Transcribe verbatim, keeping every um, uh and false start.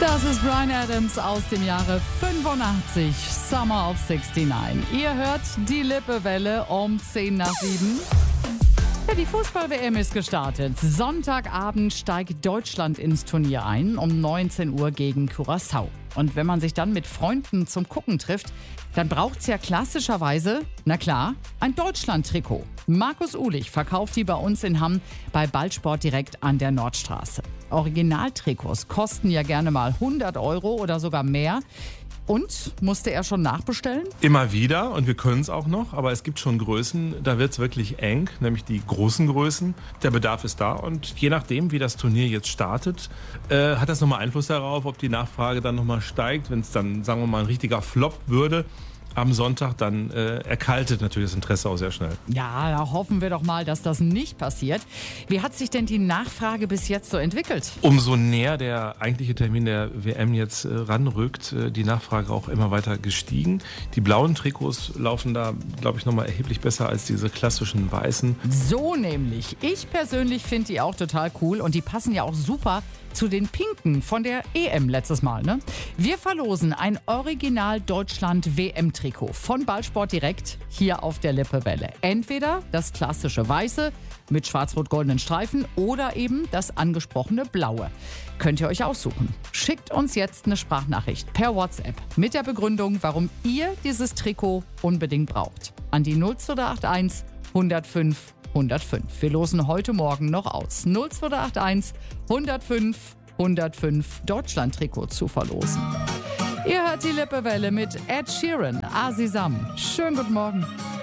Das ist Bryan Adams aus dem Jahre fünfundachtzig, Summer of neunundsiebzig. Ihr hört die Lippewelle um zehn nach sieben. Ja, die Fußball-W M ist gestartet. Sonntagabend steigt Deutschland ins Turnier ein, um neunzehn Uhr gegen Curaçao. Und wenn man sich dann mit Freunden zum Gucken trifft, dann braucht es ja klassischerweise, na klar, ein Deutschland-Trikot. Markus Uhlich verkauft die bei uns in Hamm bei Ballsport direkt an der Nordstraße. Originaltrikots kosten ja gerne mal hundert Euro oder sogar mehr. Und musste er schon nachbestellen? Immer wieder, und wir können es auch noch, aber es gibt schon Größen, da wird es wirklich eng, nämlich die großen Größen. Der Bedarf ist da und je nachdem, wie das Turnier jetzt startet, äh, hat das nochmal Einfluss darauf, ob die Nachfrage dann nochmal steigt. Wenn es dann, sagen wir mal, ein richtiger Flop würde am Sonntag, dann äh, erkaltet natürlich das Interesse auch sehr schnell. Ja, da hoffen wir doch mal, dass das nicht passiert. Wie hat sich denn die Nachfrage bis jetzt so entwickelt? Umso näher der eigentliche Termin der W M jetzt äh, ranrückt, äh, die Nachfrage auch immer weiter gestiegen. Die blauen Trikots laufen da, glaube ich, nochmal erheblich besser als diese klassischen weißen. So nämlich. Ich persönlich finde die auch total cool und die passen ja auch super zu den Pinken von der E M letztes Mal. Ne? Wir verlosen ein Original Deutschland W M-Trikot von Ballsport direkt hier auf der Lippewelle. Entweder das klassische Weiße mit schwarz-rot-goldenen Streifen oder eben das angesprochene Blaue. Könnt ihr euch aussuchen. Schickt uns jetzt eine Sprachnachricht per WhatsApp mit der Begründung, warum ihr dieses Trikot unbedingt braucht. An die null zwei acht eins hundertfünf hundertfünf. Wir losen heute Morgen noch aus. null zwei acht eins hundertfünf hundertfünf Deutschland-Trikot zu verlosen. Ihr hört die Lippewelle mit Ed Sheeran, Asisam. Schönen guten Morgen.